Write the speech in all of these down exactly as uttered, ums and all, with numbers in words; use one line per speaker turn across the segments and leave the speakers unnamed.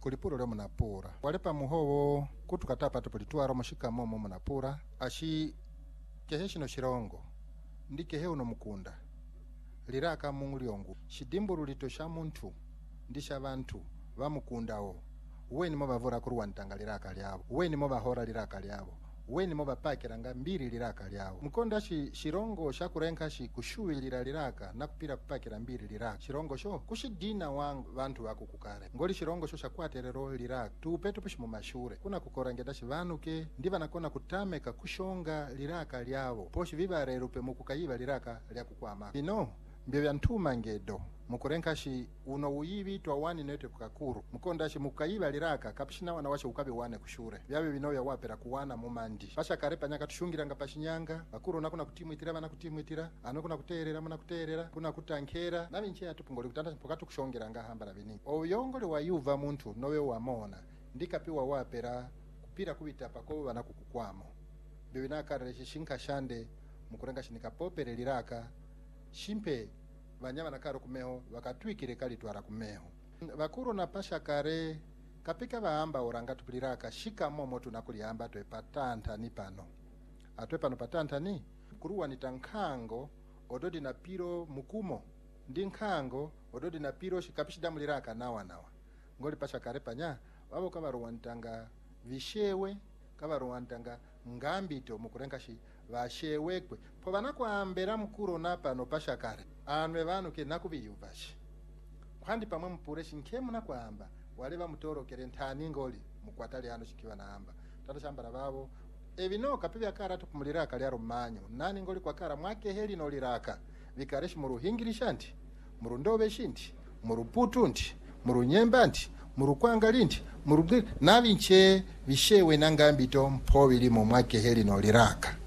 kulipuro leo munapura walepa muhowo kutukatapa tupolitwara mushika momo munapura ashi keheshino shirongo ndi kehe uno mukunda liraka munguliongu shidimburu litosha muntu ndisha bantu bamukundawo weni mo bavura kuruwa ntanga liraka lyabo weni mo bahora liraka lyabo weni mo bapakira nga mbiri liraka lyabo mukonda shi shirongo shakurenka shi kushuwilira liraka nakupira kupakira mbiri liraka shirongo sho kushidina wangu bantu bako kukare ngoli shirongo sho shakwaterero liraka tupetu pushi mu mashure kuna kukorangeda shivanuke ndiba nakona kutameka kushonga liraka lyabo poshi vibarerupe mukukayiba liraka lyakukwama ino mbye byantuma ngedo mukurenka shi uno uyibi twa wani nete kukakuru mukonda shi mukayiba liraka kapishina wana washe ukabe wane kushure byabe bino ya wapera kuwana mumandi pasha karepa nyaka tushungira nga pashinyanga bakuru nakuna kutimwitira bana kutimwitira ano kuna kuterera muna kuterera kuna kutankera nabinche atupungoli kutanda pokatu kushongira nga hambara bini oyongole wayuva muntu nowe wamona ndikapiwa wapera kupira kubita pako bana kukukwamo bibina karere shinka shande mukurenga shinika popere liraka shimpe banyama nakaro kumeho wakatwikire kali twara kumeho bakuru na pasha kare kapika baamba oranga tupiliraka shika momo tunakuliamba twe patanta ni pano atwe pano patanta ni kuruwa ni tankango ododi na piro mukumo ndi nkango ododi na piro shikapishida muliraka nawa nawa ngoli pasha kare panya babo kabaruwa ntanga vishewe kabaruwa ntanga ngambito mukurenga shi vashewekwe po vanakuambera mukuru napano pashakare anwe vanu ke nakuviyuvashi kwandi pamwe mpure shinkemu nakuamba wale vamutorokere ntani ngoli mukwatali ano shikiwa naamba tata shambara vavo evino kapivi akara tukumuliraka lyaro manyo nani ngoli kwa kara mwake heli no liraka vikareshi muruhingirisha nti murundobe shinti muruputu nti murunyemba nti murukwanga lindi murugiri navinche vishewe nangambito mpo vilimo mwake heli no liraka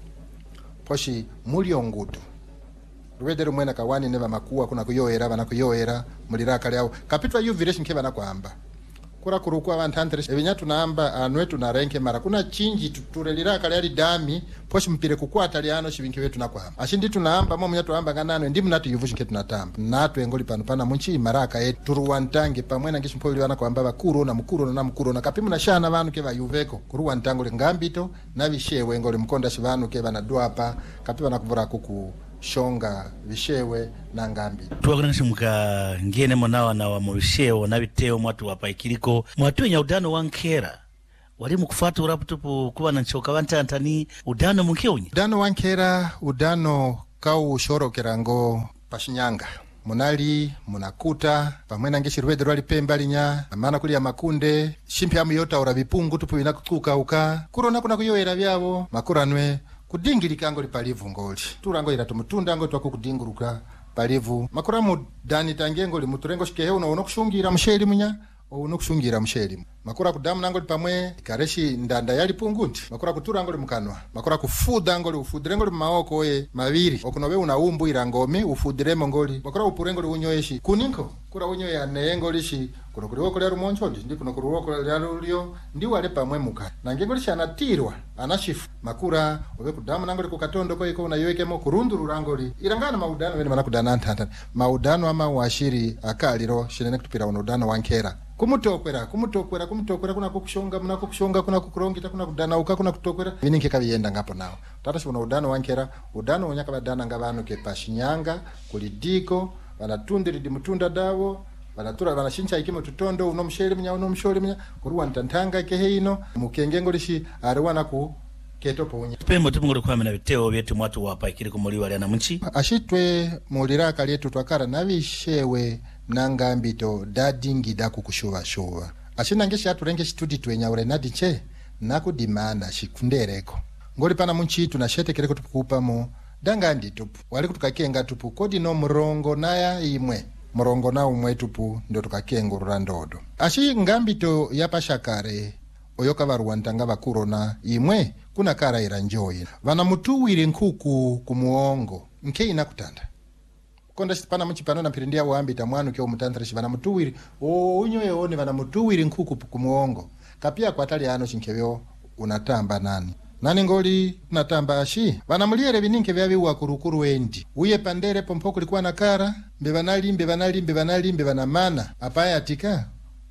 poshi muliongudu ruwedero mwena kawani neva makuwa kuna kuyoera bana kuyoera muliraka lyao kapitwa yu vireshi nke bana kwamba kura kurukwa abantantere ebinyatu namba anwe tunarenke mara kuna chinji tutureliraka lyali dami poshi mpire kukwata lyano shibinke wetu nakwamba ashindi tunamba mo munyatu amba nganano ndimu natu yuvushi nke tunatamba natu engoli pano pana munchi maraka etu turuwantange pamwena ngisho mpoli wana kwamba bakuru na mukuru na mukuru na kapimu na shana banu ke bayuveko kuruwantango ngambito na vishewe ngoli mkonda shibanu ke bana duapa kapiwa nakuvura kuku shonga vishewe na ngambi
tuwakunanisha muka ngene monawa na wa mwishewo na viteo mwatu wapaikiriko mwatu enya udano wankera wali mukufatu uraputupu kuwa na nchoka wantantani udano mkionyi
udano wankera udano kau shoro kerango pashinyanga munali munakuta pamwena ngeshi ruwede rwali pemba linya amana kuli ya makunde shimpi hamu yota ura vipungu tupu inakukuka uka kurona kuna kuyoera vyavo makuranwe kudingirika ngoli palivu ngoli turango ira tumutunda ngoli twaku kudinguruka palivu makuramu dani tangengo li muturengo shikehe uno uno kushungira msheli munya uno kushungira msheli makura kudamu nangoli pamwe ikareshi ndanda yali pungundi makura kutura ngoli mukanwa makura kufuda ngoli ufudire ngoli maoko we maviri okunobe una umbu irangome ufudire ngoli makura upure ngoli unyoeshi kuninko kura unyoe ane ngoli shi kuno kuri woko lya rumonchondi ndi kuno kuri woko lya lulyo ndi wale pamwe muka nange ngoli shana tirwa anashifu makura obe kudamu nangoli kukatondo ko iko unayoekemo kurunduru rangoli irangana maudano wene manakudana ntanta maudano ama washiri akaliro shinene kutupira unodano wankera kumutokwera kumutokwera kumutokwera kuna kukushonga muna kukushonga kuna kukurongita kuna kudana uka kuna kutokwera vininke kabiyenda ngapo nawo tata shibona udano wankera udano unyaka badana ngabanu ke pashinyanga kulidiko banatundiri dimutunda dawo banatura banashincha ikimo tutondo uno msheli munya uno msholi munya kuruwa ntantanga ke heino mukengengo lishi ariwana ku keto ponya
pembo tumunguru kwa mena viteo vyetu mwatu wapaikiri kumuliwa liana mchi
ashitwe muliraka lyetu twakara navishewe nangambito dadingi daku kushuwa shuwa ashina ngeshi aturenge shitudi tuwenya ure nadiche nakudimana shikundereko ngoli pana munchi tunashetekereko tupukupa mu dangandi tupu wali kutukakenga tupu kodi no murongo naya imwe murongo na umwe tupu ndo tukakengurura ndodo ashi ngambito yapashakare oyoka varuwantanga vakurona imwe kuna kara ira njoyi vana mutuwire nkuku kumuongo nke inakutanda konda pana muchi pano na pirindia waambita mwanu kyo mutantrishi vana mutuwire o unyoye one vana mutuwire nkuku kumuongo kapia kwa tali ano chinkevyo unatamba nani nani ngoli natamba ashi vana muliere vininke vya viwa kurukuru wendi uye pandere pompo kulikuwa na kara mbe vanali mbe vanali mbe vanali mbe vana mana apaya atika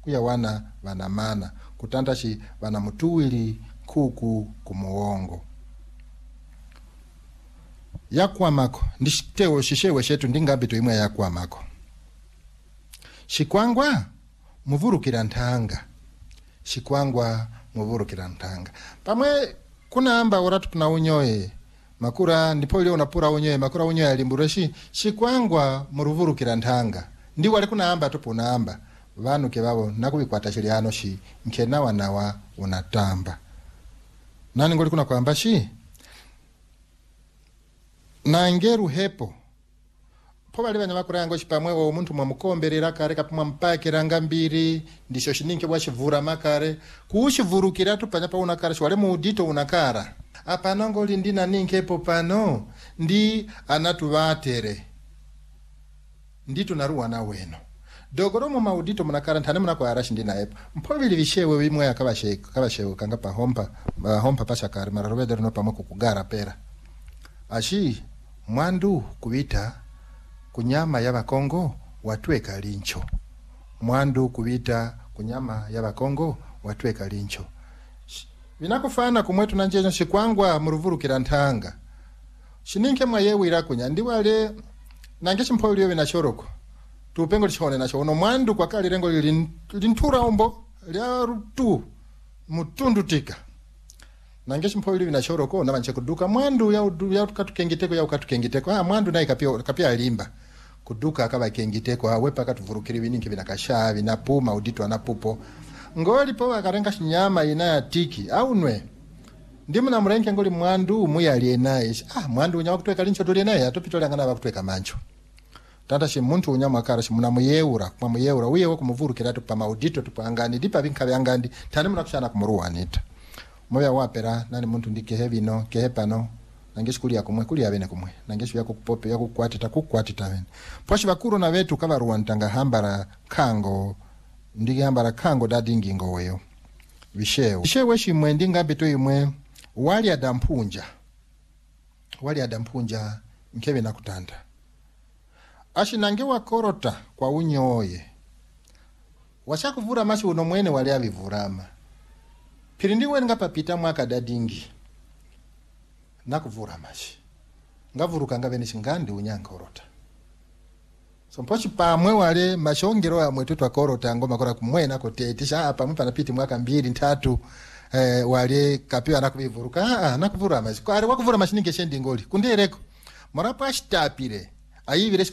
uya wana wana mana kutandashi wana mutuwili kuku kumuongo yakwamako nditewo shishewe shetu ndingambito imwe yakwamako shikwangwa muvurukira ntanga shikwangwa muvurukira ntanga pamwe kuna amba uratu kuna unyoye makura ndipo leo unapura unyoye makura unyoye alimbureshi shikwangwa muruvurukira ntanga ndi wale kuna amba tupo na amba vanu kebabo nakubikwata shiriano shi nkena wanawa unatamba nani ngoli kuna kwamba shi na ngeru hepo po bali banya makura yango shipamwe wa umuntu mwamukomberera kare kapumwa mpakira ngambiri ndisho shininke bwashivura makare kuushivurukira tupanya pa unakara shwale muudito unakara apa nangoli ndina ninkepo pano ndi anatuvatere ndi tunaruwa na weno dogoro mu maudito munakara ntane munako arashi ndina epo mpobili vishewe wimwe yakabasheko kabasheko kanga pa hompa uh, hompa pashakari mararobedero no pamoko kugara pera ashi mwandu kubita kunyama ya bakongo watweka lincho mwandu kubita kunyama ya bakongo watweka lincho vinakufana kumwetu na njenyo shikwangwa muruvurukira ntanga shininke mwayewira kunya ndi wale nangeshi mpolio bina choroko tupengo lichone nacho ono mwandu kwa kali rengo lintura ombo lya rutu mutundu tika nangeshi mpolio bina choroko na banche kuduka mwandu ya ya katukengiteko ya katukengiteko ah mwandu naye kapia kapia limba kuduka akaba kengiteko awepa katuvurukira bininki binakasha binapuma udito anapupo ngoli po akarenga shinyama ina ya tiki au nwe ndimu na mrenke ngoli mwandu muyali naye ah mwandu unya wakutweka lincho tuli naye atopitole ngana bakutweka mancho tata shi muntu unyama akara shi muna muyeura kwa muyeura uye wo kumuvurukira tupa maudito tupa angani dipa binkabe angandi tani muna kushana kumuruwanita moya wapera nani muntu ndike hebino kehepano nangeshi kulia kumwe kulia bene kumwe nangeshi yako kupope yako kwatita kukwatita bene poshi bakuru na wetu kaba ruwantanga hambara kango ndigi hambara kango dadingi ngoweyo vishewe vishewe shimwe ndinga beto imwe wali adampunja wali adampunja nkebe nakutanda ashi nangewa korota kwa unyoye washakuvura mashi uno mwene wali avivurama pirindiwe ngapapita mwaka dadingi nakuvura mashi ngavuruka ngabene shingandi unyankorota so mpochi pamwe wale mashongero ya mwetu twa korota ngoma kora kumwena kotetisha apa mpa napiti mwaka mbili ntatu eh wale kapiwa nakubivuruka ah nakuvura mashi kwa wakuvura mashi ninge shendi ngoli kundireko morapo ashtapire ayivire